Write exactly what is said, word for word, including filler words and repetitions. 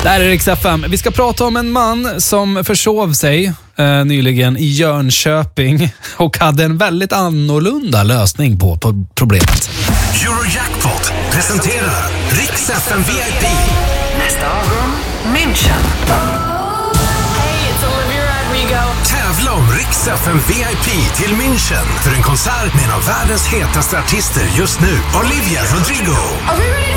Där är Rix F M. Vi ska prata om en man som försov sig eh, nyligen i Jönköping och hade en väldigt annorlunda lösning på, på problemet. Eurojackpot presenterar Rix F M V I P. Nästa avgång, München. Hey, it's Olivia Rodrigo. Tävla om Rix F M V I P till München för en konsert med en av världens hetaste artister just nu, Olivia Rodrigo. Are we ready?